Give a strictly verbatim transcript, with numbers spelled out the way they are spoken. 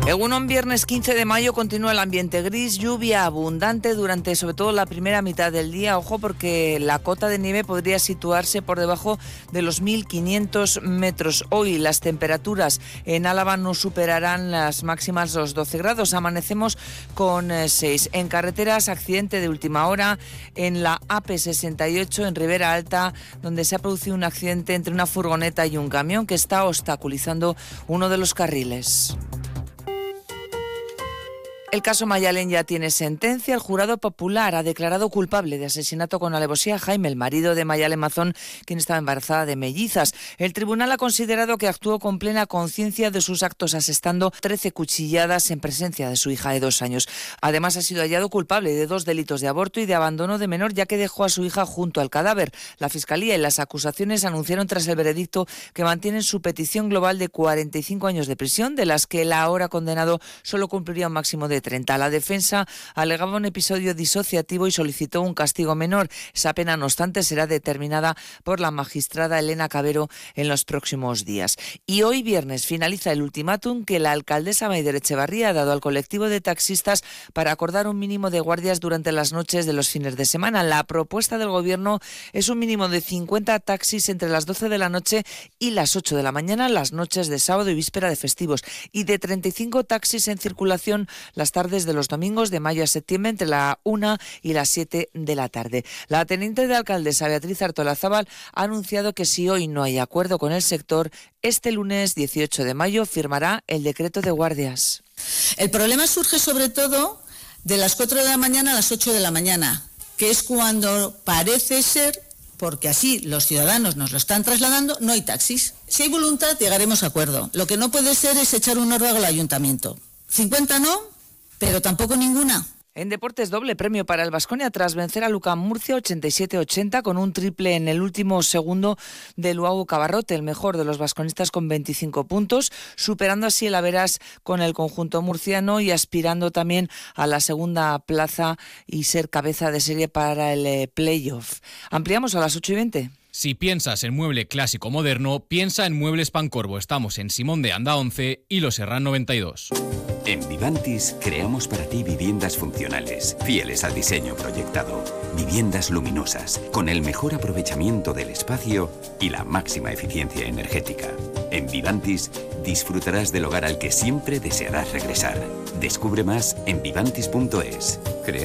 Egunon, viernes quince de mayo, continúa el ambiente gris, lluvia abundante durante sobre todo la primera mitad del día. Ojo, porque la cota de nieve podría situarse por debajo de los mil quinientos metros. Hoy las temperaturas en Álava no superarán las máximas los doce grados. Amanecemos con seis. En carreteras, accidente de última hora en la A P sesenta y ocho en Ribera Alta, donde se ha producido un accidente entre una furgoneta y un camión que está obstaculizando uno de los carriles. El caso Mayalen ya tiene sentencia. El jurado popular ha declarado culpable de asesinato con alevosía a Jaime, el marido de Mayalen Mazón, quien estaba embarazada de mellizas. El tribunal ha considerado que actuó con plena conciencia de sus actos, asestando trece cuchilladas en presencia de su hija de dos años. Además, ha sido hallado culpable de dos delitos de aborto y de abandono de menor, ya que dejó a su hija junto al cadáver. La Fiscalía y las acusaciones anunciaron tras el veredicto que mantienen su petición global de cuarenta y cinco años de prisión, de las que el ahora condenado solo cumpliría un máximo de treinta. La defensa alegaba un episodio disociativo y solicitó un castigo menor. Esa pena, no obstante, será determinada por la magistrada Elena Cabero en los próximos días. Y hoy viernes finaliza el ultimátum que la alcaldesa Maider Etxebarria ha dado al colectivo de taxistas para acordar un mínimo de guardias durante las noches de los fines de semana. La propuesta del gobierno es un mínimo de cincuenta taxis entre las doce de la noche y las ocho de la mañana, las noches de sábado y víspera de festivos, y de treinta y cinco taxis en circulación las tardes de los domingos de mayo a septiembre entre la una y las siete de la tarde. La teniente de alcaldesa Beatriz Artolazábal ha anunciado que si hoy no hay acuerdo con el sector, este lunes dieciocho de mayo firmará el decreto de guardias. El problema surge sobre todo de las cuatro de la mañana a las ocho de la mañana, que es cuando parece ser, porque así los ciudadanos nos lo están trasladando, no hay taxis. Si hay voluntad, llegaremos a acuerdo. Lo que no puede ser es echar un órdago al ayuntamiento. cincuenta no, pero tampoco ninguna. En deportes, doble premio para el Baskonia tras vencer a Lucan Murcia ochenta y siete ochenta con un triple en el último segundo de Luau Cabarrote, el mejor de los vasconistas con veinticinco puntos, superando así el averas con el conjunto murciano y aspirando también a la segunda plaza y ser cabeza de serie para el eh, playoff. Ampliamos a las ocho y veinte. Si piensas en mueble clásico moderno, piensa en Muebles Pancorbo. Estamos en Simón de Anda once y Los Serrán noventa y dos. En Vivantis creamos para ti viviendas funcionales, fieles al diseño proyectado. Viviendas luminosas, con el mejor aprovechamiento del espacio y la máxima eficiencia energética. En Vivantis disfrutarás del hogar al que siempre desearás regresar. Descubre más en vivantis punto es.